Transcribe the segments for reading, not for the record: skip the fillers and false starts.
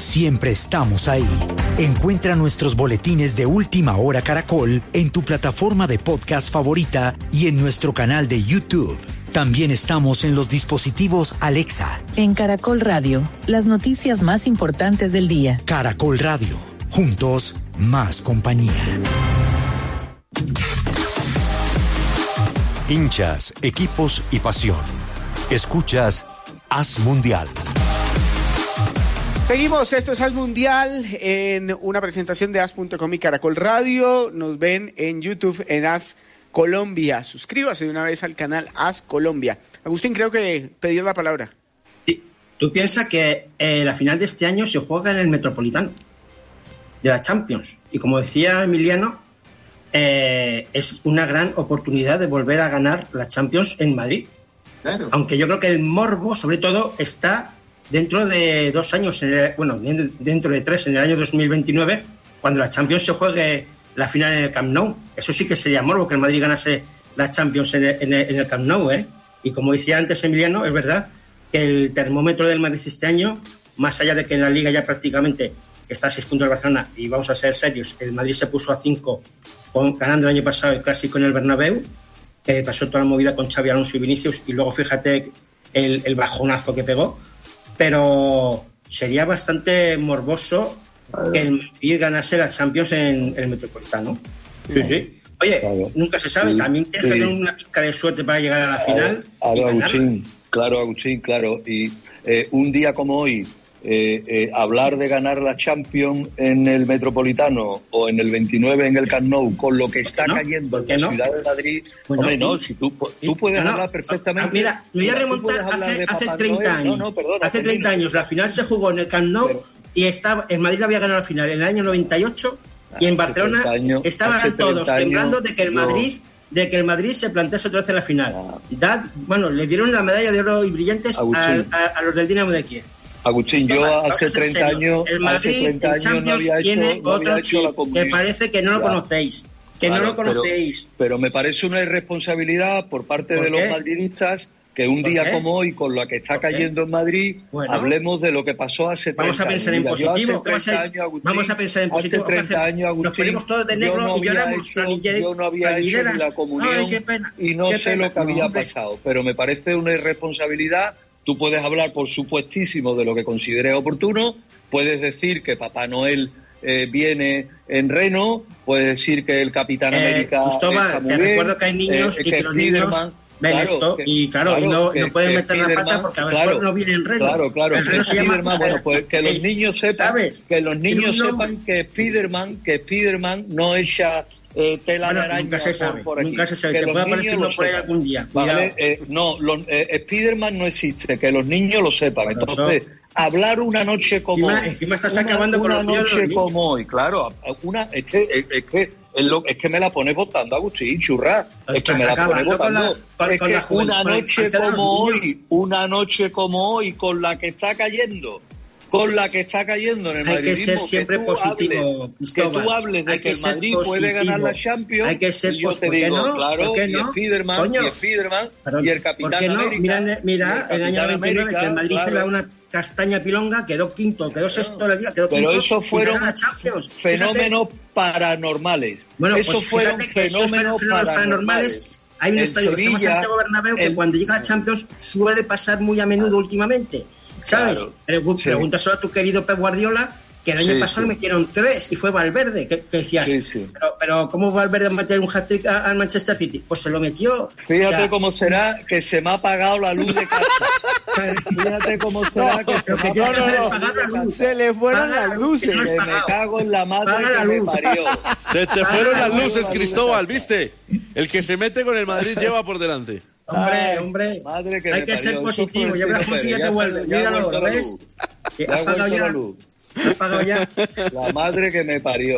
siempre estamos ahí. Encuentra nuestros boletines de Última Hora Caracol en tu plataforma de podcast favorita y en nuestro canal de YouTube. También estamos en los dispositivos Alexa. En Caracol Radio, las noticias más importantes del día. Caracol Radio, juntos, más compañía. Hinchas, equipos y pasión. Escuchas Haz Mundial. Seguimos, esto es Haz Mundial en una presentación de Haz.com y Caracol Radio. Nos ven en YouTube en Haz Colombia. Suscríbase de una vez al canal Haz Colombia. Agustín, creo que pedías la palabra. Sí, tú piensas que la final de este año se juega en el Metropolitano de la Champions. Y como decía Emiliano, es una gran oportunidad de volver a ganar la Champions en Madrid. Claro. Aunque yo creo que el morbo, sobre todo, está dentro de 2 años, dentro de 3, en el año 2029, cuando la Champions se juegue la final en el Camp Nou. Eso sí que sería morbo, que el Madrid ganase la Champions en el Camp Nou, ¿eh? Y como decía antes Emiliano, es verdad que el termómetro del Madrid este año, más allá de que en la Liga ya prácticamente está a 6 puntos de Barcelona, y vamos a ser serios, el Madrid se puso a 5 ganando el año pasado el Clásico en el Bernabéu, que pasó toda la movida con Xabi Alonso y Vinicius, y luego fíjate el bajonazo que pegó. Pero sería bastante morboso que el Madrid ganase la Champions en el Metropolitano. Sí, sí. Oye, nunca se sabe, también tienes que tener una pizca de suerte para llegar a la final. Agustín, claro. Y un día como hoy, hablar de ganar la Champions en el Metropolitano o en el 29 en el Camp Nou, con lo que está cayendo en la ciudad de Madrid, bueno, hombre, no, si tú puedes hablar perfectamente. Mira, me voy a remontar hace 30 años. Hace 30 años la final se jugó en el Camp Nou y el Madrid había ganado la final en el año 98 y en Barcelona estaban todos temblando de que el Madrid se plantease otra vez en la final. Le dieron la medalla de oro y brillantes a los del Dinamo de Kiev. Agustín, yo hace 30 años, el Madrid no había tiene otro chip que parece que no lo conocéis. Pero me parece una irresponsabilidad por parte de los madridistas que un día como hoy, con lo que está cayendo en Madrid, hablemos de lo que pasó hace 30 años. Vamos a pensar en positivo. Vamos a pensar en positivo. Hace 30 años, Agustín, nos ponemos todos de negro y lloramos. Yo no había hecho ni la comunión y no sé lo que había pasado. Pero me parece una irresponsabilidad. Tú puedes hablar, por supuestísimo, de lo que consideres oportuno. Puedes decir que Papá Noel viene en Reno. Puedes decir que el Capitán América Cristóbal, te recuerdo que hay niños y que los niños ven esto y no pueden meter la pata porque a veces no viene en Reno. Claro. El Reno se llama, pues que los niños sepan, sepan que Spiderman no echa tela de araña nunca se sabe, por aquí. Nunca se sabe, que puede aparecer uno por ahí algún día. ¿Vale? Spiderman no existe, que los niños lo sepan. Entonces, hablar una noche como hoy. Encima estás acabando con los niños. Una noche como hoy, claro. Es que me la pones votando, Agustín, churra. Es que me la pones votando. Una noche como hoy, con la que está cayendo. En el madridismo, hay que ser siempre positivo, que tú hables de que el Madrid puede ganar la Champions, hay que ser y yo te digo, claro, y Spiderman y el Capitán América. Mira, el año 99 que el Madrid se da una castaña pilonga, quedó quinto, quedó sexto la Liga, quedó quinto. Pero esos fueron fenómenos paranormales. Esos fueron fenómenos paranormales. Hay un estadio que se llama Santiago Bernabéu que cuando llega la Champions suele pasar muy a menudo últimamente. ¿Sabes? Claro, Pregúntaselo a tu querido Pep Guardiola, que el año pasado metieron 3 y fue Valverde, que decías, pero ¿cómo Valverde Valverde meter un hat-trick al Manchester City? Pues se lo metió. Fíjate cómo será que se me ha apagado la luz de casa. Fíjate cómo será que se le fueron las luces. Me cago en la madre que me parió. Se te fueron las luces, Cristóbal, ¿viste? El que se mete con el Madrid lleva por delante. Hombre, hay que ser positivo. Ya verás cómo si ya te vuelve. Míralo, ¿lo ves? Ha apagado ya. ¿Ha apagado ya? La madre que me parió.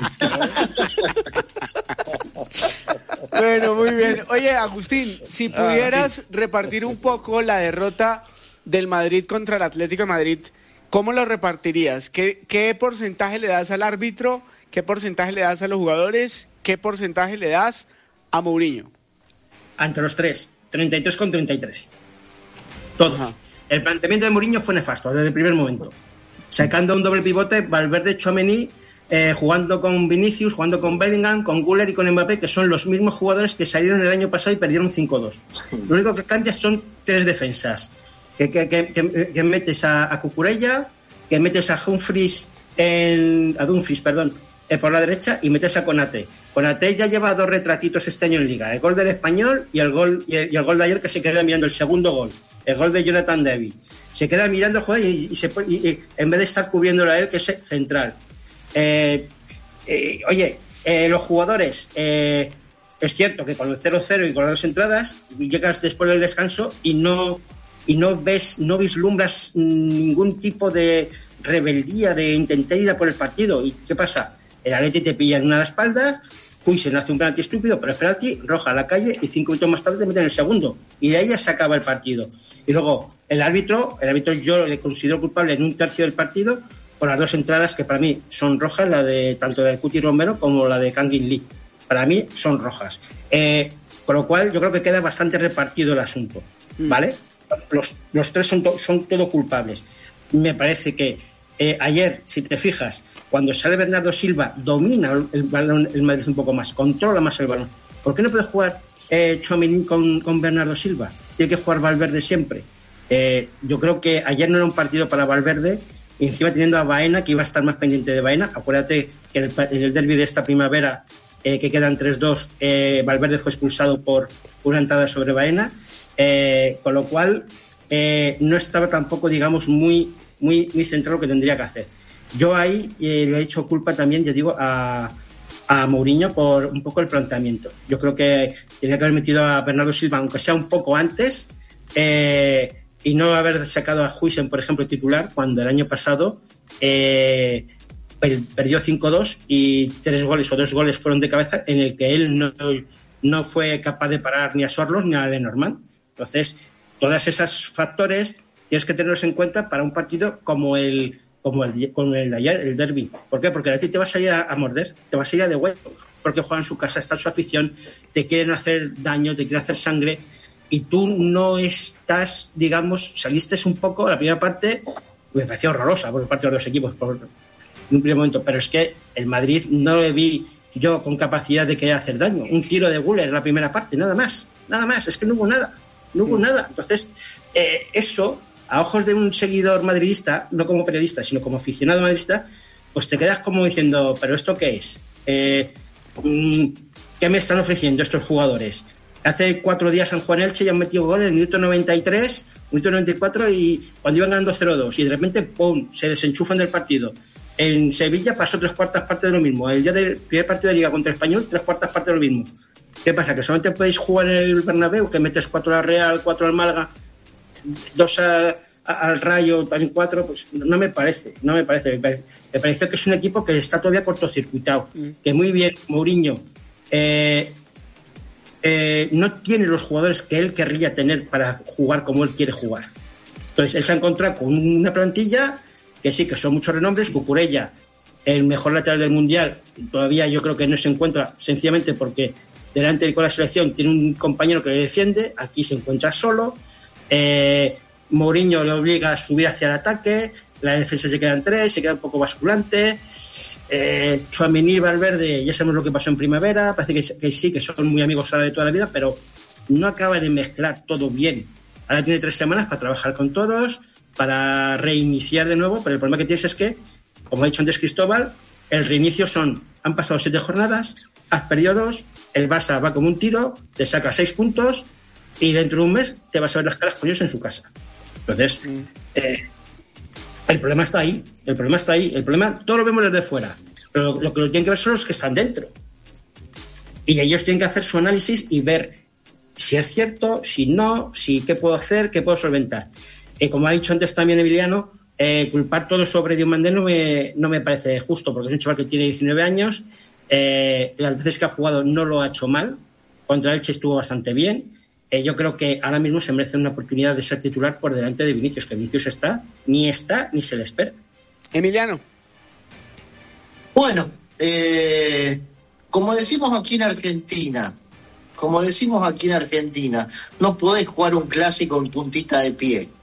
Bueno, muy bien. Oye, Agustín, si pudieras repartir un poco la derrota del Madrid contra el Atlético de Madrid, ¿cómo lo repartirías? ¿Qué porcentaje le das al árbitro? ¿Qué porcentaje le das a los jugadores? ¿Qué porcentaje le das a Mourinho? Entre los tres, 33-33. Todos. Ajá. El planteamiento de Mourinho fue nefasto desde el primer momento. sacando un doble pivote, Valverde, Tchouaméni, jugando con Vinicius, jugando con Bellingham, con Güler y con Mbappé, que son los mismos jugadores que salieron el año pasado y perdieron 5-2. Lo único que cambia son 3 defensas. Que metes a Cucurella, que metes a Dumfries por la derecha y metes a Konate. Konate ya lleva 2 retratitos este año en Liga, el gol del Español y el gol de ayer, que se queda mirando el segundo gol, el gol de Jonathan David. Se queda mirando el juego y en vez de estar cubriéndolo a él, que es central. Los jugadores, es cierto que con el 0-0 y con las 2 entradas llegas después del descanso y no vislumbras ningún tipo de rebeldía de intentar ir a por el partido. ¿Y qué pasa? El Atleti te pilla en una de las espaldas, Huijsen hace un penalti estúpido, pero es penalti, roja a la calle y 5 minutos más tarde te meten el segundo y de ahí ya se acaba el partido. Y luego el árbitro yo le considero culpable en un tercio del partido por las 2 entradas que para mí son rojas, la de tanto la de Cuti Romero como la de Kangin Lee. Para mí son rojas. Con lo cual yo creo que queda bastante repartido el asunto, ¿vale? Los 3 son todos culpables. Me parece que ayer, si te fijas, cuando sale Bernardo Silva, domina el balón el Madrid un poco más, controla más el balón. ¿Por qué no puede jugar Tchouaméni con Bernardo Silva? Tiene que jugar Valverde siempre. Yo creo que ayer no era un partido para Valverde, y encima teniendo a Baena, que iba a estar más pendiente de Baena. Acuérdate que en el derbi de esta primavera, que quedan 3-2, Valverde fue expulsado por una entrada sobre Baena, con lo cual no estaba tampoco, digamos, muy centrado lo que tendría que hacer. Yo ahí le he hecho culpa también, ya digo, a Mourinho por un poco el planteamiento. Yo creo que tenía que haber metido a Bernardo Silva, aunque sea un poco antes, y no haber sacado a Huijsen, por ejemplo, titular, cuando el año pasado perdió 5-2 y 3 goles o 2 goles fueron de cabeza, en el que él no fue capaz de parar ni a Sorloth ni a Lenormand. Entonces, todos esos factores tienes que tenerlos en cuenta para un partido como el de ayer, el derbi. ¿Por qué? Porque a ti te va a salir a morder, te va a salir a de huevo, porque juegan en su casa, está en su afición, te quieren hacer daño, te quieren hacer sangre, y tú no estás, digamos, saliste un poco, la primera parte me pareció horrorosa por parte de los dos equipos en un primer momento, pero es que el Madrid no le vi yo con capacidad de querer hacer daño. Un tiro de Güler en la primera parte, nada más, es que no hubo nada. Entonces, eso, a ojos de un seguidor madridista, no como periodista, sino como aficionado madridista, pues te quedas como diciendo, ¿pero esto qué es? ¿Qué me están ofreciendo estos jugadores? Hace 4 días han jugado en Elche y han metido gol en el minuto 93, minuto 94, y cuando iban ganando 0-2, y de repente, ¡pum!, se desenchufan del partido. En Sevilla pasó 3/4 partes de lo mismo. El día del primer partido de Liga contra el Español, 3/4 partes de lo mismo. ¿Qué pasa? ¿Que solamente podéis jugar en el Bernabéu, que metes 4 al Real, 4 al Málaga, 2 al Rayo, también 4? Pues no me parece. Me parece que es un equipo que está todavía cortocircuitado. Que muy bien, Mourinho no tiene los jugadores que él querría tener para jugar como él quiere jugar. Entonces él se ha encontrado con una plantilla que sí, que son muchos renombres. Cucurella, el mejor lateral del Mundial, todavía yo creo que no se encuentra, sencillamente porque delante con la selección tiene un compañero que le defiende, aquí se encuentra solo. Mourinho le obliga a subir hacia el ataque, la defensa se queda en 3, se queda un poco basculante. Tchouaméni y Valverde, ya sabemos lo que pasó en primavera, parece que sí, que son muy amigos ahora de toda la vida, pero no acaba de mezclar todo bien. Ahora tiene 3 semanas para trabajar con todos, para reiniciar de nuevo, pero el problema que tienes es que, como ha dicho antes Cristóbal, el reinicio han pasado 7 jornadas, has perdido 2, el Barça va como un tiro, te saca 6 puntos y dentro de un mes te vas a ver las caras con ellos en su casa. Entonces, el problema está ahí. El problema, todo lo vemos desde fuera, pero lo que lo tienen que ver son los que están dentro. Y ellos tienen que hacer su análisis y ver si es cierto, si no, si qué puedo hacer, qué puedo solventar. Como ha dicho antes también Emiliano, culpar todo sobre Diomandé no me parece justo, porque es un chaval que tiene 19 años, las veces que ha jugado no lo ha hecho mal, contra Elche estuvo bastante bien. Yo creo que ahora mismo se merece una oportunidad de ser titular por delante de Vinicius, que Vinicius ni se le espera. Emiliano. Bueno, como decimos aquí en Argentina, no podés jugar un clásico en puntita de pie.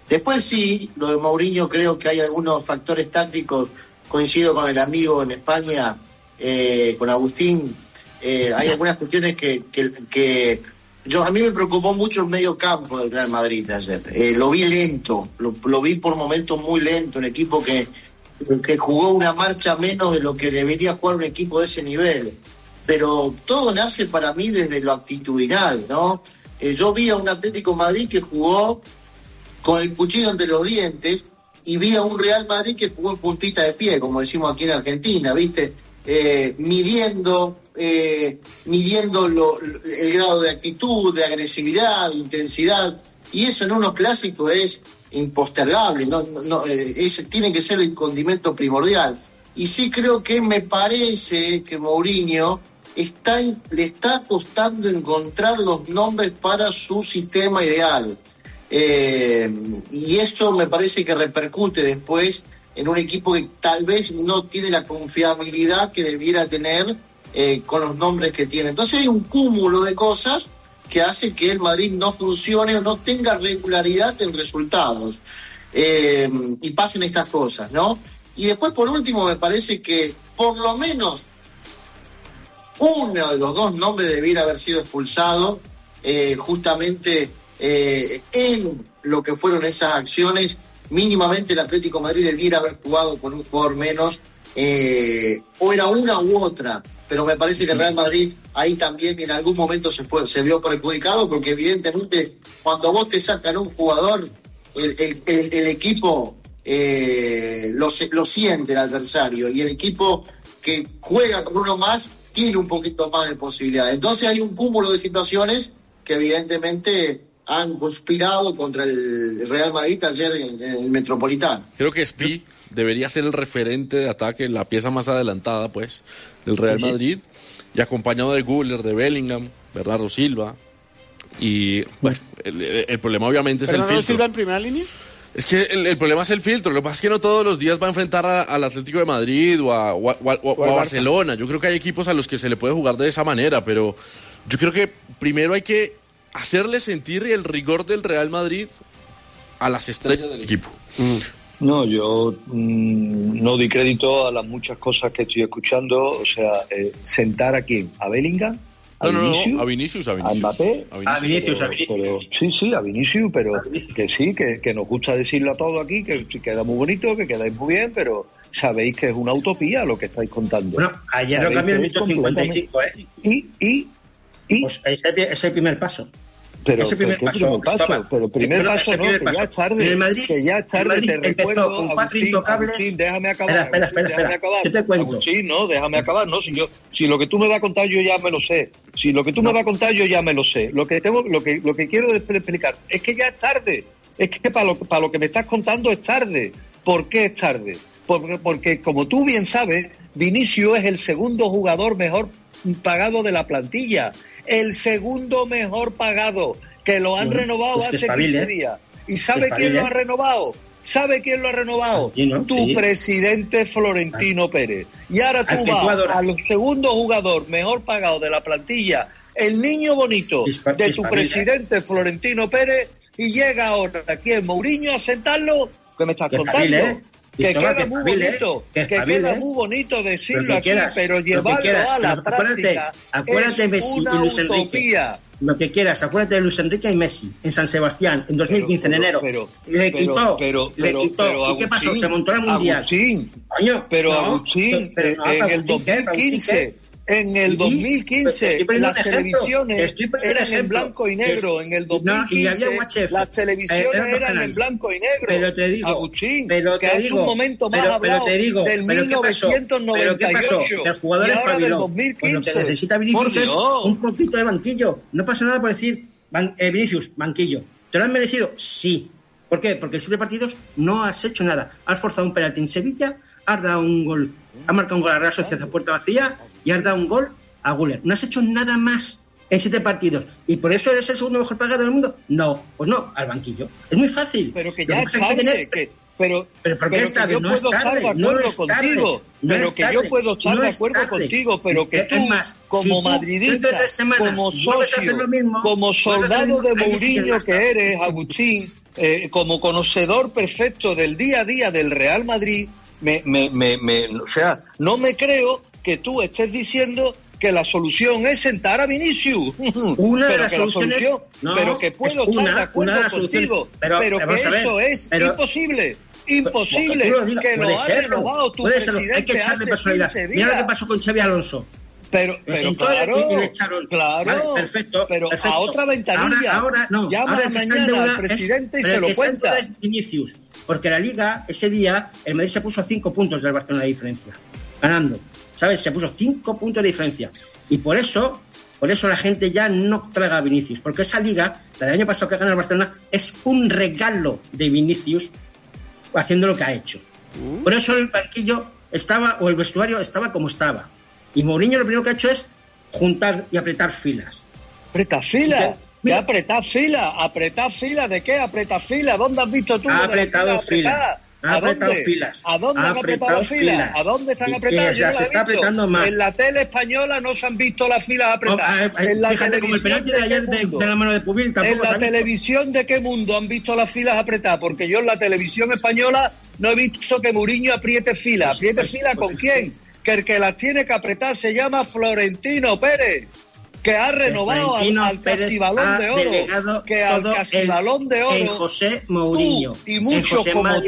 Después sí, lo de Mourinho creo que hay algunos factores tácticos, coincido con el amigo en España, con Agustín, hay algunas cuestiones que a mí me preocupó mucho el medio campo del Real Madrid ayer. Lo vi lento, lo vi por momentos muy lento, un equipo que jugó una marcha menos de lo que debería jugar un equipo de ese nivel. Pero todo nace para mí desde lo actitudinal, ¿no? Yo vi a un Atlético Madrid que jugó con el cuchillo entre los dientes y vi a un Real Madrid que jugó en puntita de pie, como decimos aquí en Argentina, ¿viste? Midiendo el grado de actitud, de agresividad, de intensidad, y eso en unos clásicos es impostergable, tiene que ser el condimento primordial. Y sí creo que me parece que Mourinho le está costando encontrar los nombres para su sistema ideal, y eso me parece que repercute después en un equipo que tal vez no tiene la confiabilidad que debiera tener con los nombres que tiene. Entonces hay un cúmulo de cosas que hace que el Madrid no funcione o no tenga regularidad en resultados, y pasen estas cosas, ¿no? Y después, por último, me parece que por lo menos uno de los dos nombres debiera haber sido expulsado justamente en lo que fueron esas acciones. Mínimamente el Atlético de Madrid debiera haber jugado con un jugador menos, o era una u otra, pero me parece que el Real Madrid ahí también en algún momento se vio perjudicado, porque evidentemente cuando vos te sacan un jugador, el equipo lo siente el adversario, y el equipo que juega con uno más tiene un poquito más de posibilidades. Entonces hay un cúmulo de situaciones que evidentemente han conspirado contra el Real Madrid ayer en el Metropolitano. Creo que Spi debería ser el referente de ataque, la pieza más adelantada, pues, del Real Madrid, y acompañado de Güler, de Bellingham, Bernardo Silva, y bueno, el problema obviamente es el filtro. ¿Bernardo Silva en primera línea? Es que el problema es el filtro. Lo que pasa es que no todos los días va a enfrentar al Atlético de Madrid o a Barcelona. Yo creo que hay equipos a los que se le puede jugar de esa manera, pero yo creo que primero hay que hacerle sentir el rigor del Real Madrid a las estrellas del equipo. No, yo no di crédito a las muchas cosas que estoy escuchando. O sea, sentar aquí a Bellingham, a Vinicius, a Mbappé, a Vinicius. Sí, a Vinicius, pero que sí, que nos gusta decirlo todo aquí, que queda muy bonito, que quedáis muy bien, pero sabéis que es una utopía lo que estáis contando. Bueno, ayer lo cambió el 155, Pues ese es el primer paso. Pero ese primer paso, pero primer paso no, que ya es tarde. Que ya es tarde, te recuerdo, con cuatro intocables. Agustín, déjame acabar. Espera. ¿Qué te cuento? Agustín, no, déjame acabar. No, si lo que tú me vas a contar yo ya me lo sé. Si lo que tú me vas a contar yo ya me lo sé. Lo que quiero explicar es que ya es tarde. Es que para lo que me estás contando es tarde. ¿Por qué es tarde? Porque como tú bien sabes, Vinicius es el segundo jugador mejor pagado de la plantilla. El segundo mejor pagado, que lo han renovado hace 15 días. ¿Y sabe quién lo ha renovado? ¿Sabe quién lo ha renovado? Tu presidente Florentino Pérez. Y ahora tú vas al segundo jugador mejor pagado de la plantilla, el niño bonito de tu presidente Florentino Pérez, y llega ahora aquí en Mourinho a sentarlo. ¿Qué me estás contando? Que queda muy bonito, queda muy bonito decirlo aquí, pero llevarlo a la práctica acuérdate es Messi una y Luis utopía. Enrique. Lo que quieras, acuérdate de Luis Enrique y Messi en San Sebastián en 2015 en enero. Le quitó. ¿Y qué pasó? Se montó el Mundial. Agustín, en el 2015... En el 2015 las televisiones eran en blanco y negro. En el 2015 las televisiones eran en blanco y negro. Pero te digo, Agustín, que hace un momento más hablado del 1998 el jugador y es ahora del pabilón. 2015. Pues lo que necesita Vinicius es un poquito de banquillo. No pasa nada por decir Vinicius, banquillo. ¿Te lo han merecido? Sí. ¿Por qué? Porque en 7 partidos no has hecho nada. Has forzado un penalti en Sevilla, has dado un gol, has marcado un gol a la Real Sociedad a puerta vacía y has dado un gol a Güler. No has hecho nada más en 7 partidos. ¿Y por eso eres el segundo mejor pagado del mundo? No, pues no, al banquillo. Es muy fácil. Pero que ya es tarde, pero ¿por qué es tarde? No es tarde, no es tarde. Pero que yo puedo estar de acuerdo contigo, pero que tú, como madridista, como socio, como soldado de Mourinho que eres, Agustín, como conocedor perfecto del día a día del Real Madrid, o sea, no me creo que tú estés diciendo que la solución es sentar a Vinicius. Una de las soluciones, pero que puedo estar de acuerdo contigo, pero que eso es imposible. Imposible que lo ha renovado tu presidente. Hay que echarle personalidad. Mira lo que pasó con Xabi Alonso. Pero claro, y le echaron. Claro, vale, perfecto. A otra ventanilla. Ahora no. Llama ahora mañana al presidente y se lo cuenta. Es Vinicius, porque la Liga, ese día, el Madrid se puso a 5 puntos del Barcelona de diferencia, ganando. ¿Sabes? Se puso 5 puntos de diferencia. Y por eso la gente ya no traga a Vinicius, porque esa Liga, la del año pasado que gana el Barcelona, es un regalo de Vinicius haciendo lo que ha hecho. Por eso el banquillo estaba, o el vestuario estaba como estaba. Y Mourinho lo primero que ha hecho es juntar y apretar filas. ¿Apretar filas? ¿Qué apretar filas? ¿Apretar filas de qué? ¿Apretar filas? ¿Dónde has visto tú? Ha apretado filas. ¿A dónde? Filas. ¿A dónde han apretado las filas? ¿A dónde están apretadas? Ya se está apretando más. En la tele española no se han visto las filas apretadas. En la fíjate, como el penalti de ayer de la mano de Pubil tampoco se ha visto. ¿En la televisión de qué mundo han visto las filas apretadas? Porque yo en la televisión española no he visto que Mourinho apriete filas. ¿Apriete filas con quién? Que el que las tiene que apretar se llama Florentino Pérez, que ha renovado al casi Balón de Oro, que al casi Balón de Oro, José Mourinho, y muchos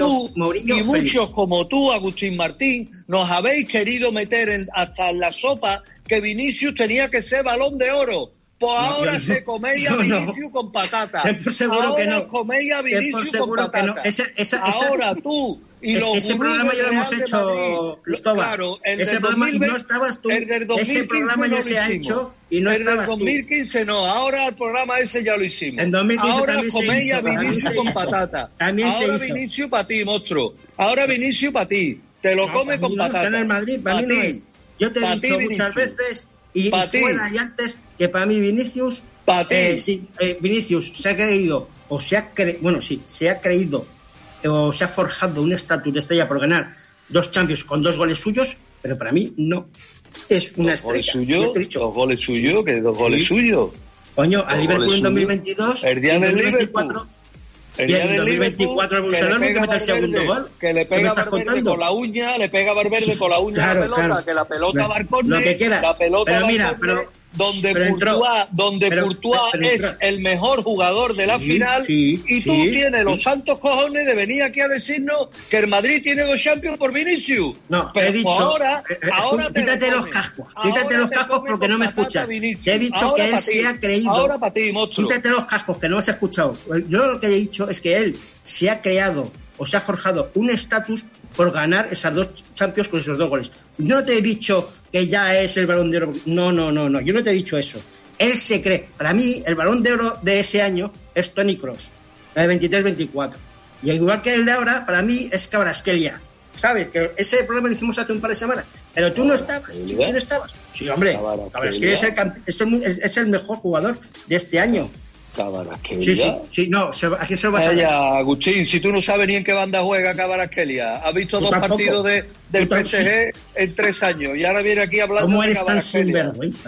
como tú, Agustín Martín, nos habéis querido meter hasta en la sopa que Vinicius tenía que ser Balón de Oro. Pues ahora se coméis a Vinicius con patata. Ahora coméis a Vinicius con patata. Ahora tú y los ese programa ya lo hemos hecho, Cristóbal. Claro, ese programa y no estabas tú. Ese programa ya se ha hecho y no estabas tú. En el 2015 no, ahora el programa ese ya lo hicimos. En 2015 ahora también coméis a Vinicius con patata. También se hizo. Ahora Vinicius para ti, monstruo. Ahora Vinicius para ti. Te lo come con patata. En el Madrid, para mí no es. Yo te he dicho muchas veces y fuera y antes que para mí Vinicius, Vinicius se ha creído o se ha creído o se ha forjado un estatus de estrella por ganar 2 Champions con 2 goles suyos, pero para mí no es una estrella. ¿Dos goles suyos? ¿Qué 2 goles suyos? Coño, al Liverpool en 2022, el día del Liverpool. El día del 2024 el Bursador no que mete el segundo gol. Que le pega a Valverde con la uña, le pega a Valverde con la uña a la pelota, que la pelota va al córner, lo que quieras. La pelota pero va mira, al córner, donde Courtois es el mejor jugador de la final, y tú tienes los santos cojones de venir aquí a decirnos que el Madrid tiene 2 Champions por Vinicius. No, pero he dicho, ahora quítate los cascos, porque no me escuchas. Te he dicho que él se ha creído. Ahora para ti, monstruo. Quítate los cascos, que no me has escuchado. Yo lo que he dicho es que él se ha creado o se ha forjado un estatus por ganar esas 2 Champions con esos 2 goles. Yo no te he dicho que ya es el Balón de Oro. No. Yo no te he dicho eso. Él se cree. Para mí, el Balón de Oro de ese año es Toni Kroos, el 23-24. Y igual que el de ahora, para mí es Kvaratskhelia. ¿Sabes? Que ese programa lo hicimos hace un par de semanas. Pero tú no estabas. ¿Sí? ¿Tú no estabas? Sí, hombre. Kvaratskhelia es el mejor jugador de este año. Kvaratskhelia. Sí, no, aquí se lo vas a ver. Agustín, si tú no sabes ni en qué banda juega Kvaratskhelia, has visto 2 partidos del PSG en 3 años y ahora viene aquí hablando ¿Cómo de eres tan sinvergüenza?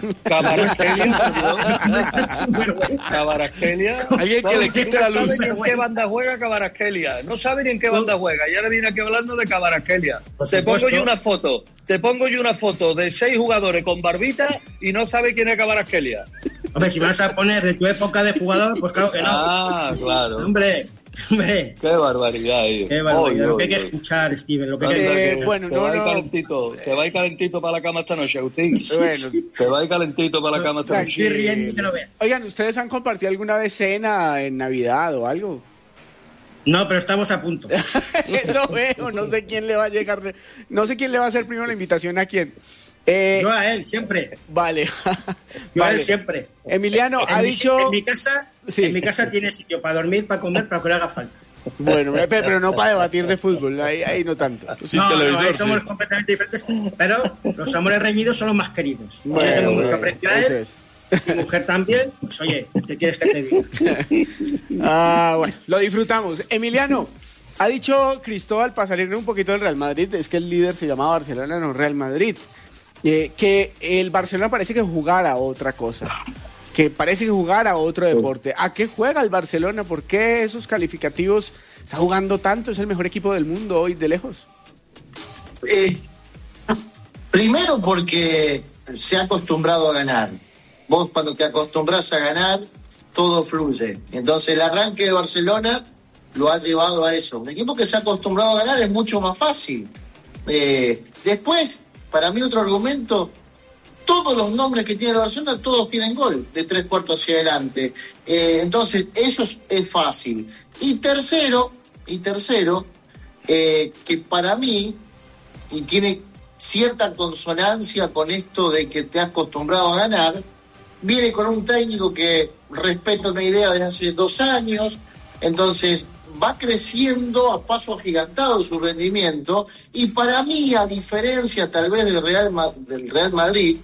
Kvaratskhelia. Alguien que le quite la luz. No sabe ni en qué banda juega Kvaratskhelia. No sabe ni en qué banda juega y ahora viene aquí hablando de Kvaratskhelia. Te pongo yo una foto de 6 jugadores con barbita y no sabe quién es Kvaratskhelia. Hombre, si vas a poner de tu época de jugador, pues claro que no. Ah, claro. Hombre. Qué barbaridad, Qué barbaridad. Lo que hay que escuchar, Steven. Lo que te va a ir calentito para la cama esta noche, Agustín. Bueno. Te va a ir calentito para la cama esta noche. Estoy riendo que lo vean. Oigan, ¿ustedes han compartido alguna vez cena en Navidad o algo? No, pero estamos a punto. Eso veo. No sé quién le va a llegar. No sé quién le va a hacer primero la invitación a quién. Yo a él, siempre. Vale. Yo a él siempre. Emiliano ha dicho... En mi casa tiene sitio para dormir, para comer, para que le haga falta. Bueno, pero no para debatir de fútbol, ahí no tanto. Ahí somos completamente diferentes, pero los amores reñidos son los más queridos. Yo tengo mucho aprecio a él, mi mujer también, pues oye, ¿qué quieres que te diga? Bueno, lo disfrutamos. Emiliano, ha dicho Cristóbal, para salirle un poquito del Real Madrid, es que el líder se llama Barcelona, no Real Madrid. Que el Barcelona parece que jugara otra cosa. que parece jugar a otro deporte. ¿A qué juega el Barcelona? ¿Por qué esos calificativos está jugando tanto? Es el mejor equipo del mundo hoy de lejos. Primero porque se ha acostumbrado a ganar. Vos cuando te acostumbras a ganar, todo fluye. Entonces el arranque de Barcelona lo ha llevado a eso. Un equipo que se ha acostumbrado a ganar es mucho más fácil. Después, para mí otro argumento, todos los nombres que tiene el Barcelona, todos tienen gol, de 3/4 hacia adelante. Entonces, eso es fácil. Y tercero, que para mí, y tiene cierta consonancia con esto de que te has acostumbrado a ganar, viene con un técnico que respeta una idea desde hace 2 años, entonces va creciendo a paso agigantado su rendimiento, y para mí, a diferencia tal vez del Real Madrid,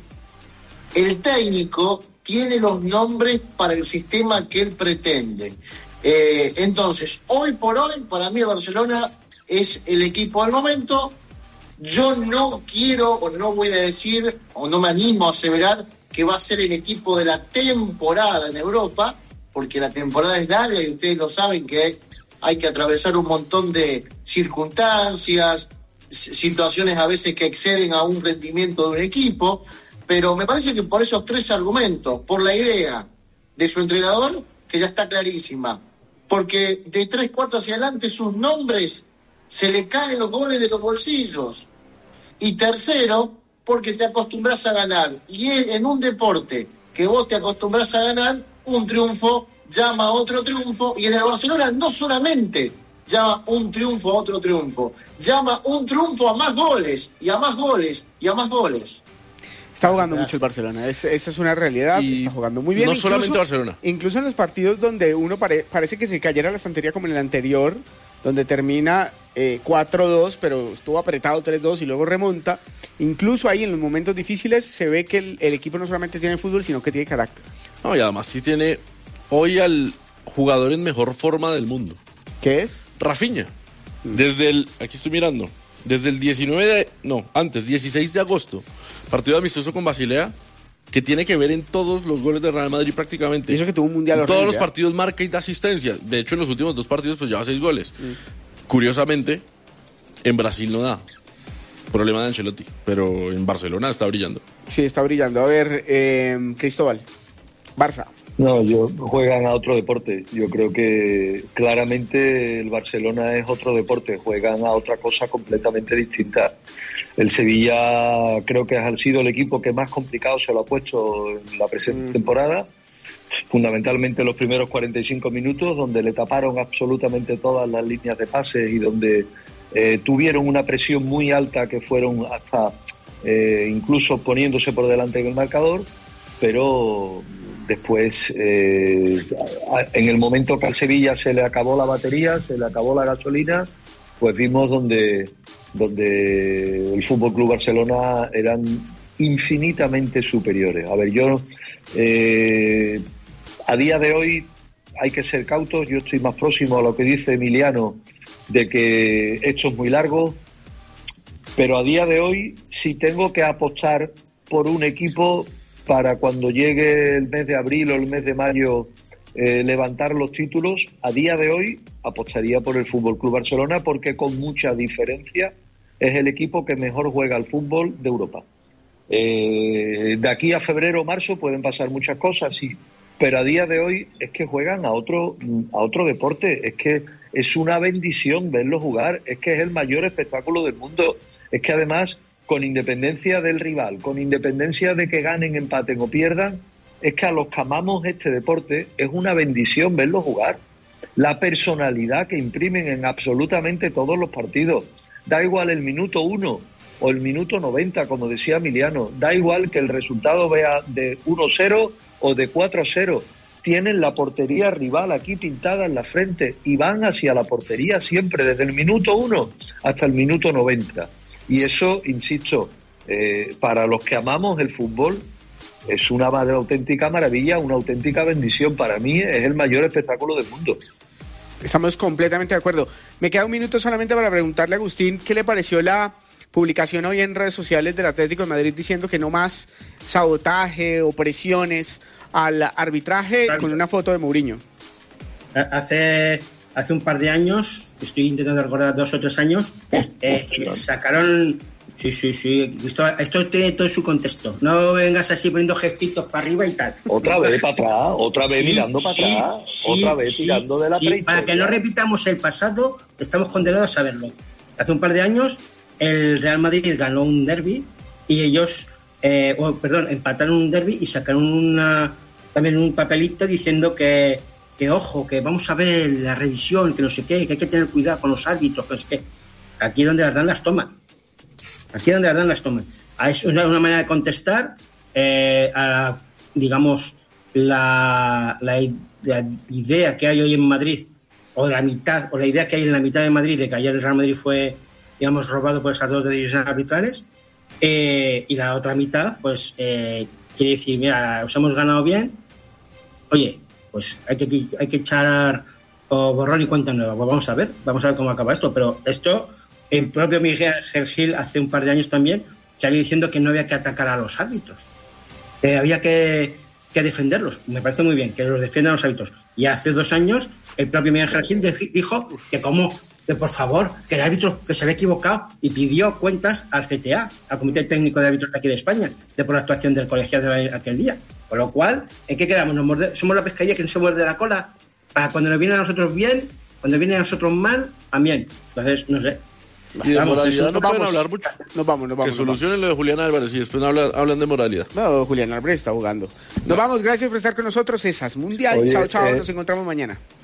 el técnico tiene los nombres para el sistema que él pretende. Entonces, hoy por hoy, para mí el Barcelona es el equipo del momento. Yo no quiero, o no voy a decir, o no me animo a aseverar que va a ser el equipo de la temporada en Europa, porque la temporada es larga y ustedes lo saben que hay que atravesar un montón de circunstancias, situaciones a veces que exceden a un rendimiento de un equipo, pero me parece que por esos 3 argumentos, por la idea de su entrenador, que ya está clarísima, porque de 3/4 hacia adelante sus nombres se le caen los goles de los bolsillos, y tercero, porque te acostumbras a ganar, y en un deporte que vos te acostumbras a ganar, un triunfo llama a otro triunfo, y en el Barcelona no solamente llama un triunfo a otro triunfo, llama un triunfo a más goles, y a más goles, y a más goles. Está jugando mucho el Barcelona, esa es una realidad, está jugando muy bien. No solamente Barcelona. Incluso en los partidos donde uno parece que se cayera la estantería, como en el anterior, donde termina 4-2, pero estuvo apretado 3-2 y luego remonta. Incluso ahí en los momentos difíciles se ve que el equipo no solamente tiene fútbol, sino que tiene carácter. No, y además sí tiene hoy al jugador en mejor forma del mundo. ¿Qué es? Rafinha. Aquí estoy mirando, desde el 16 de agosto, partido amistoso con Basilea, que tiene que ver en todos los goles de Real Madrid prácticamente. Y eso que tuvo un mundial horrible. Todos los partidos marca y da asistencia. De hecho, en los últimos 2 partidos pues lleva 6 goles. Curiosamente, en Brasil no da. Problema de Ancelotti. Pero en Barcelona está brillando. Sí, está brillando. A ver, Cristóbal, Barça. No, juegan a otro deporte. Yo creo que claramente el Barcelona es otro deporte. Juegan a otra cosa completamente distinta. El Sevilla creo que ha sido el equipo que más complicado se lo ha puesto en la presente temporada. Fundamentalmente los primeros 45 minutos, donde le taparon absolutamente todas las líneas de pases y donde tuvieron una presión muy alta, que fueron hasta incluso poniéndose por delante del marcador, pero después en el momento que al Sevilla se le acabó la batería, se le acabó la gasolina, pues vimos donde el Fútbol Club Barcelona eran infinitamente superiores. A ver, a día de hoy hay que ser cautos. Yo estoy más próximo a lo que dice Emiliano, de que esto es muy largo, pero a día de hoy, si tengo que apostar por un equipo para cuando llegue el mes de abril o el mes de mayo levantar los títulos, a día de hoy apostaría por el Fútbol Club Barcelona, porque con mucha diferencia es el equipo que mejor juega al fútbol de Europa. De aquí a febrero o marzo pueden pasar muchas cosas, sí, pero a día de hoy es que juegan a otro deporte. Es que es una bendición verlo jugar, es que es el mayor espectáculo del mundo. Es que además, con independencia del rival, con independencia de que ganen, empaten o pierdan, es que a los que amamos este deporte es una bendición verlo jugar. La personalidad que imprimen en absolutamente todos los partidos. Da igual el minuto 1 o el minuto 90, como decía Emiliano. Da igual que el resultado vea de 1-0 o de 4-0. Tienen la portería rival aquí pintada en la frente y van hacia la portería siempre, desde el minuto 1 hasta el minuto 90. Y eso, insisto, para los que amamos el fútbol, es una auténtica maravilla, una auténtica bendición. Para mí es el mayor espectáculo del mundo. Estamos completamente de acuerdo. Me queda un minuto solamente para preguntarle a Agustín qué le pareció la publicación hoy en redes sociales del Atlético de Madrid diciendo que no más sabotaje o presiones al arbitraje con una foto de Mourinho. Hace un par de años, estoy intentando recordar 2 o 3 años, sacaron... Sí. Esto tiene todo su contexto. No vengas así poniendo gestitos para arriba y tal. Otra vez para atrás, otra vez mirando para atrás, otra vez tirando de la prehistoria. Para que no repitamos el pasado, estamos condenados a saberlo. Hace un par de años, el Real Madrid ganó un derbi y ellos, empataron un derbi y sacaron también un papelito diciendo que ojo, que vamos a ver la revisión, que no sé qué, que hay que tener cuidado con los árbitros, que no sé qué. Aquí es donde las dan las toman. Es una manera de contestar a, digamos, la idea que hay hoy en Madrid, o la idea que hay en la mitad de Madrid de que ayer el Real Madrid fue, digamos, robado por esas 2 decisiones arbitrales, y la otra mitad, pues, quiere decir, mira, os hemos ganado bien, oye, pues hay que echar borrón y cuenta nueva. Pues vamos a ver cómo acaba esto, pero esto... El propio Miguel Gil hace un par de años también salió diciendo que no había que atacar a los árbitros, que había que defenderlos. Me parece muy bien que los defiendan los árbitros. Y hace 2 años el propio Miguel Gil dijo que por favor, que el árbitro que se había equivocado y pidió cuentas al CTA, al Comité Técnico de Árbitros de aquí de España, por la actuación del colegiado de aquel día. Con lo cual, ¿en qué quedamos? Somos la pescadilla que se muerde la cola para cuando nos viene a nosotros bien, cuando viene a nosotros mal, también. Entonces, no sé. Y de moralidad no pueden hablar mucho. Nos vamos. Que solucionen lo de Julián Álvarez y después hablan de moralidad. No, Julián Álvarez está jugando. Nos vamos, gracias por estar con nosotros. Esas Mundial. Chao, nos encontramos mañana.